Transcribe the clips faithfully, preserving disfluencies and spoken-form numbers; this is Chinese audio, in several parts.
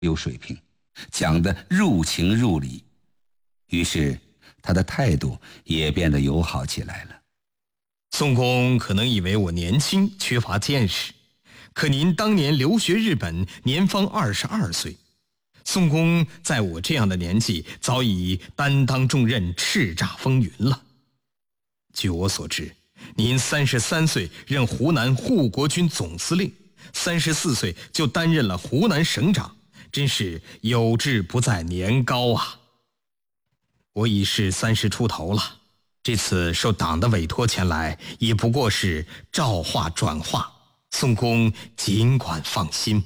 有水平，讲得入情入理，于是他的态度也变得友好起来了。 宋公可能以为我年轻缺乏见识，可您当年留学日本，年方二十二岁。宋公在我这样的年纪，早已担当重任，叱咤风云了。据我所知，您三十三岁任湖南护国军总司令，三十四岁就担任了湖南省长，真是有志不在年高啊！我已是三十出头了，这次受党的委托前来，也不过是照话转话，宋公尽管放心。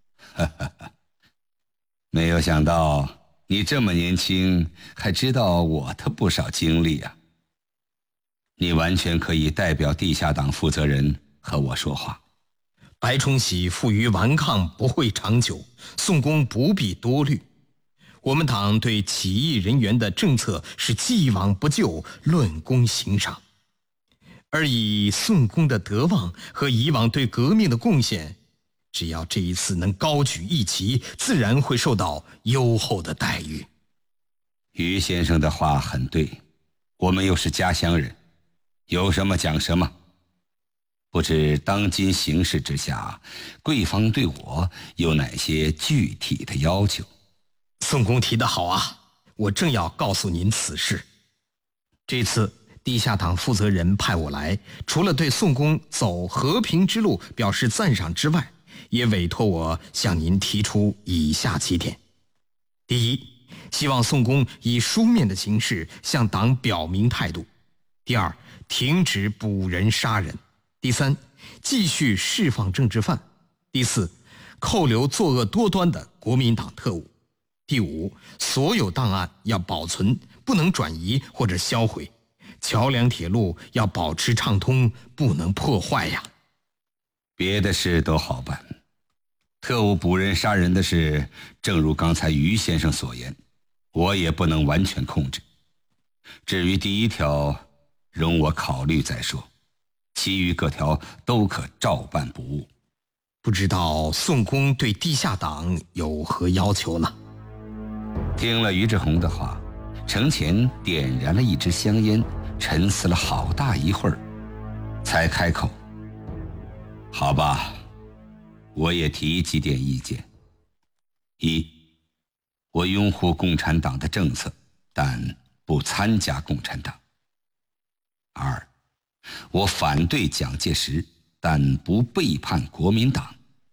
没有想到你这么年轻，还知道我的不少经历啊！你完全可以代表地下党负责人和我说话。 白崇禧负隅顽抗不会长久，宋公不必多虑。我们党对起义人员的政策是既往不咎，论功行赏。而以宋公的德望和以往对革命的贡献，只要这一次能高举一旗，自然会受到优厚的待遇。 于先生的话很对，我们又是家乡人，有什么讲什么。不知当今形势之下，贵方对我有哪些具体的要求？ 宋公提得好啊，我正要告诉您此事。这次地下党负责人派我来，除了对宋公走和平之路表示赞赏之外，也委托我向您提出以下几点：第一，希望宋公以书面的形式向党表明态度；第二，停止捕人杀人；第三，继续释放政治犯；第四，扣留作恶多端的国民党特务；第五，所有档案要保存，不能转移或者销毁；桥梁铁路要保持畅通，不能破坏呀。 别的事都好办，特务捕人杀人的事，正如刚才于先生所言，我也不能完全控制。至于第一条，容我考虑再说，其余各条都可照办不误。 不知道宋公对地下党有何要求呢？ 听了于志宏的话，程潜点燃了一支香烟，沉思了好大一会儿，才开口：好吧，我也提几点意见。一，我拥护共产党的政策，但不参加共产党。二，我反对蒋介石，但不背叛国民党。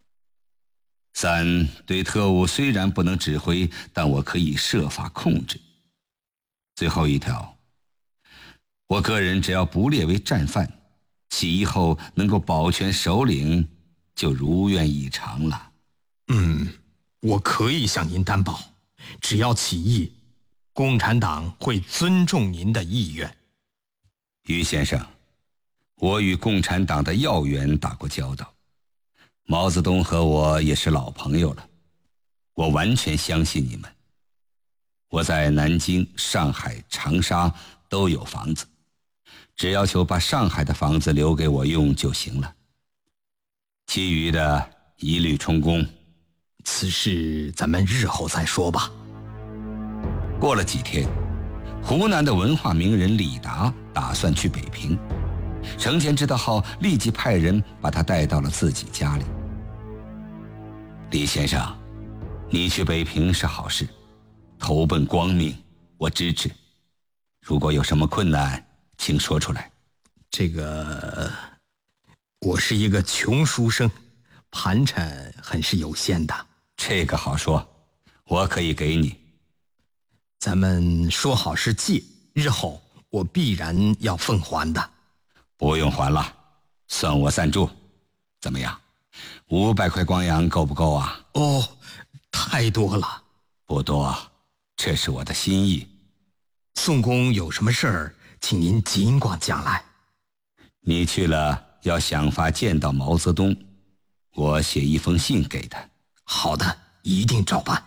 三，对特务虽然不能指挥，但我可以设法控制。最后一条，我个人只要不列为战犯，起义后能够保全首领，就如愿以偿了。 嗯，我可以向您担保，只要起义，共产党会尊重您的意愿。 于先生，我与共产党的要员打过交道，毛泽东和我也是老朋友了，我完全相信你们。我在南京、上海、长沙都有房子，只要求把上海的房子留给我用就行了，其余的一律充公。 此事咱们日后再说吧。 过了几天，湖南的文化名人李达打算去北平，程潜知道后，立即派人把他带到了自己家里。李先生，你去北平是好事，投奔光明，我支持。如果有什么困难，请说出来。 这个，我是一个穷书生，盘缠很是有限的。 这个好说，我可以给你。 咱们说好是借，日后我必然要奉还的。 不用还了，算我赞助。怎么样？五百块光洋够不够啊？ 哦，太多了。 不多，这是我的心意。 宋公有什么事儿，请您尽管讲来。 你去了要想法见到毛泽东，我写一封信给他。 好的，一定照办。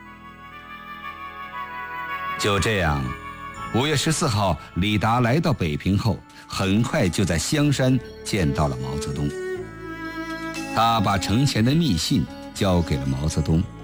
就这样，五月十四号，李达来到北平后，很快就在香山见到了毛泽东。他把程潜的密信交给了毛泽东。